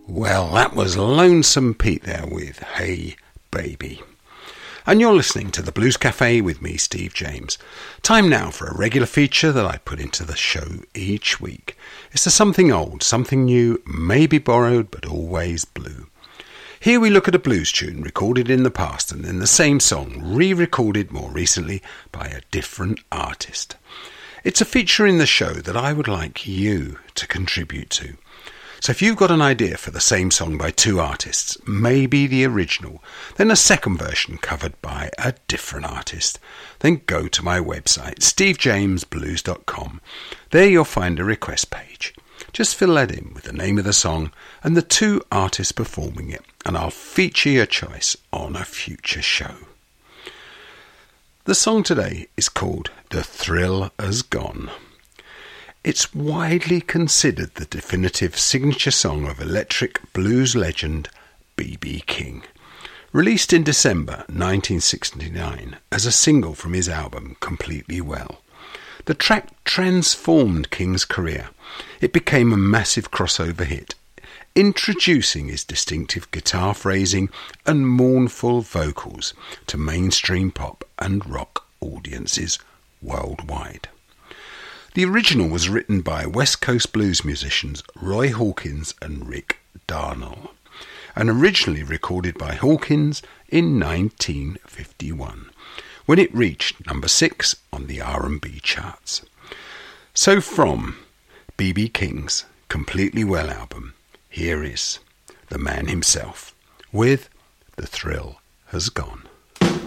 Well, that was Lonesome Pete there with Hey Baby. And you're listening to the Blues Cafe with me, Steve James. Time now for a regular feature that I put into the show each week. It's the something old, something new, maybe borrowed, but always blue. Here we look at a blues tune recorded in the past and then the same song re-recorded more recently by a different artist. It's a feature in the show that I would like you to contribute to. So if you've got an idea for the same song by two artists, maybe the original, then a second version covered by a different artist, then go to my website, stevejamesblues.com. There you'll find a request page. Just fill that in with the name of the song and the two artists performing it, and I'll feature your choice on a future show. The song today is called The Thrill Has Gone. It's widely considered the definitive signature song of electric blues legend B.B. King. Released in December 1969 as a single from his album Completely Well. The track transformed King's career. It became a massive crossover hit, introducing his distinctive guitar phrasing and mournful vocals to mainstream pop and rock audiences worldwide. The original was written by West Coast blues musicians Roy Hawkins and Rick Darnell, and originally recorded by Hawkins in 1951, when it reached number 6 on the R&B charts. So from B.B. King's Completely Well album, here is the man himself with The Thrill Has Gone.